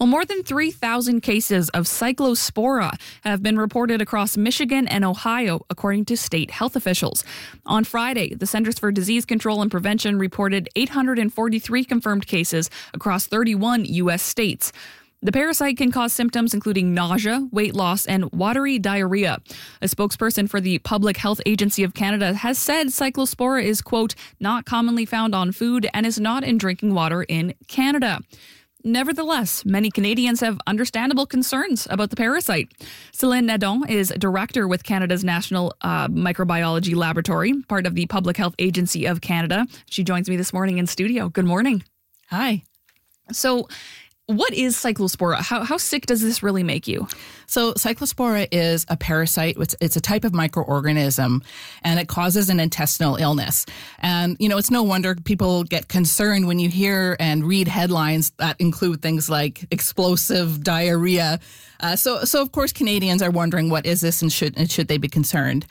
Well, more than 3,000 cases of Cyclospora have been reported across Michigan and Ohio, according to state health officials. On Friday, the Centers for Disease Control and Prevention reported 843 confirmed cases across 31 U.S. states. The parasite can cause symptoms including nausea, weight loss, and watery diarrhea. A spokesperson for the Public Health Agency of Canada has said Cyclospora is, quote, not commonly found on food and is not in drinking water in Canada. Nevertheless, many Canadians have understandable concerns about the parasite. Céline Nadon is director with Canada's National Microbiology Laboratory, part of the Public Health Agency of Canada. She joins me this morning in studio. Good morning. Hi. So, what is Cyclospora? How sick does this really make you? So Cyclospora is a parasite. It's a type of microorganism, and it causes an intestinal illness. And, it's no wonder people get concerned when you hear and read headlines that include things like explosive diarrhea. So of course, Canadians are wondering, what is this, and should they be concerned?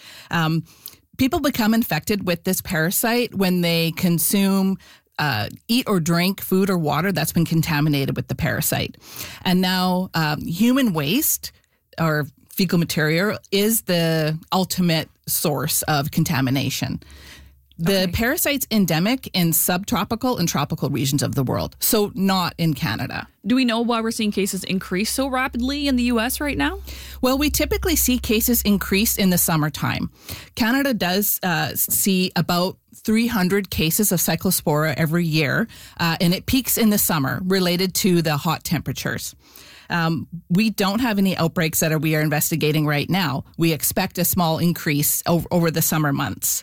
People become infected with this parasite when they consume eat or drink food or water that's been contaminated with the parasite. And now human waste or fecal material is the ultimate source of contamination. The parasite's endemic in subtropical and tropical regions of the world, so not in Canada. Do we know why we're seeing cases increase so rapidly in the U.S. right now? Well, we typically see cases increase in the summertime. Canada does see about 300 cases of Cyclospora every year, and it peaks in the summer related to the hot temperatures. We don't have any outbreaks that we are investigating right now. We expect a small increase over the summer months.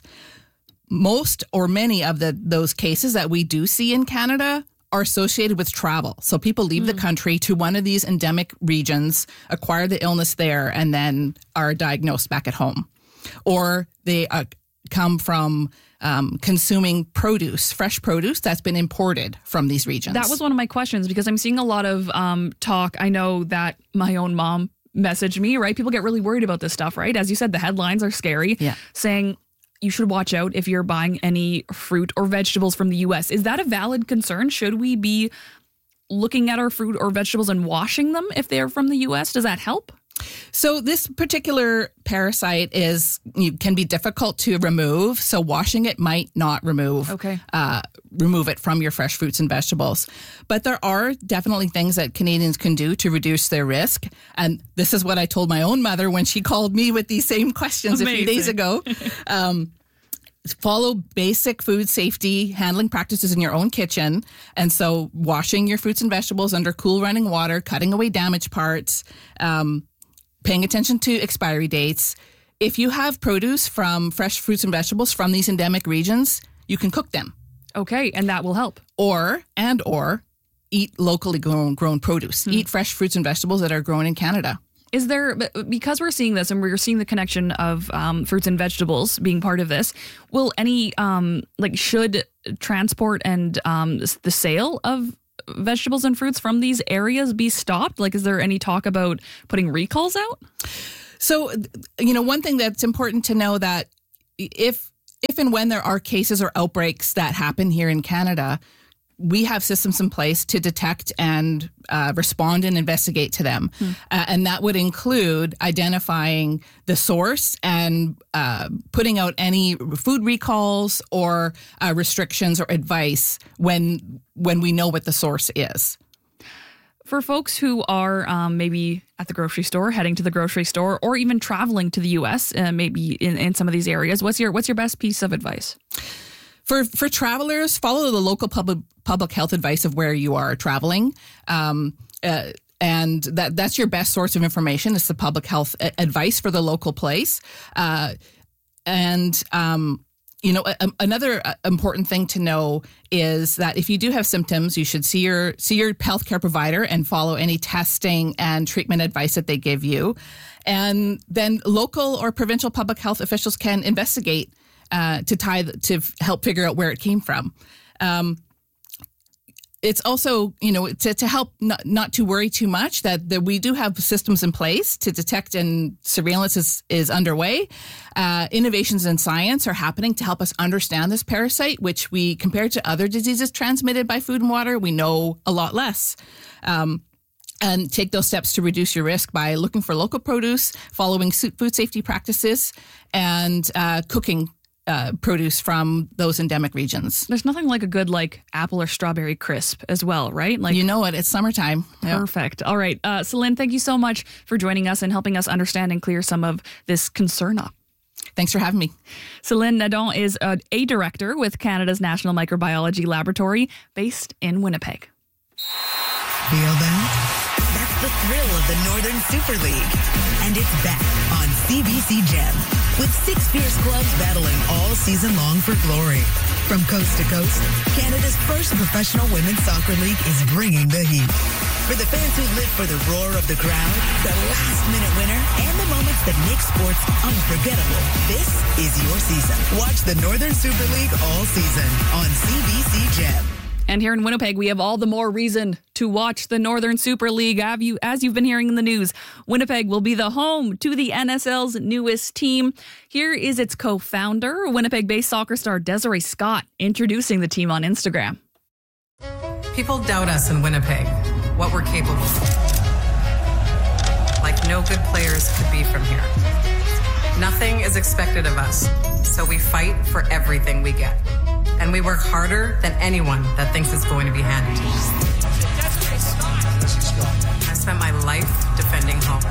Most or many of those cases that we do see in Canada are associated with travel. So people leave the country to one of these endemic regions, acquire the illness there, and then are diagnosed back at home. Or they come from consuming produce, fresh produce that's been imported from these regions. That was one of my questions, because I'm seeing a lot of talk. I know that my own mom messaged me, right? People get really worried about this stuff, right? As you said, the headlines are scary, saying you should watch out if you're buying any fruit or vegetables from the U.S. Is that a valid concern? Should we be looking at our fruit or vegetables and washing them if they're from the U.S.? Does that help? So this particular parasite can be difficult to remove. So washing it might not remove it from your fresh fruits and vegetables. But there are definitely things that Canadians can do to reduce their risk. And this is what I told my own mother when she called me with these same questions a few days ago. Follow basic food safety handling practices in your own kitchen. And so washing your fruits and vegetables under cool running water, cutting away damaged parts, paying attention to expiry dates. If you have produce from fresh fruits and vegetables from these endemic regions, you can cook them. Okay, and that will help. Or eat locally grown produce. Eat fresh fruits and vegetables that are grown in Canada. Is there, because we're seeing this and we're seeing the connection of fruits and vegetables being part of this, will any, should transport and the sale of vegetables and fruits from these areas be stopped? Is there any talk about putting recalls out? So, one thing that's important to know, that if and when there are cases or outbreaks that happen here in Canada, we have systems in place to detect and respond and investigate to them. And that would include identifying the source and putting out any food recalls or restrictions or advice when we know what the source is. For folks who are maybe at the grocery store, heading to the grocery store, or even traveling to the U.S., maybe in some of these areas, what's your best piece of advice? For travelers, follow the local public health advice of where you are traveling. And that's your best source of information. It's the public health advice for the local place. Another important thing to know is that if you do have symptoms, you should see your healthcare provider and follow any testing and treatment advice that they give you. And then local or provincial public health officials can investigate to help figure out where it came from. It's also, to help not to worry too much, that we do have systems in place to detect, and surveillance is underway. Innovations in science are happening to help us understand this parasite, which compared to other diseases transmitted by food and water, we know a lot less. and take those steps to reduce your risk by looking for local produce, following food safety practices, and cooking produce from those endemic regions. There's nothing like a good apple or strawberry crisp as well, right? You know it. It's summertime. Perfect. All right. Céline, thank you so much for joining us and helping us understand and clear some of this concern up. Thanks for having me. Céline Nadon is a director with Canada's National Microbiology Laboratory based in Winnipeg. Feel that? That's the thrill of the Northern Super League. And it's back on CBC Gem with 6 fierce clubs battling all season long for glory. From coast to coast, Canada's first professional women's soccer league is bringing the heat. For the fans who live for the roar of the crowd, the last-minute winner, and the moments that make sports unforgettable, this is your season. Watch the Northern Super League all season on CBC Gem. And here in Winnipeg, we have all the more reason to watch the Northern Super League. As you've been hearing in the news, Winnipeg will be the home to the NSL's newest team. Here is its co-founder, Winnipeg-based soccer star Desiree Scott, introducing the team on Instagram. People doubt us in Winnipeg, what we're capable of. Like no good players could be from here. Nothing is expected of us, so we fight for everything we get. And we work harder than anyone that thinks it's going to be handed to us. I spent my life defending home.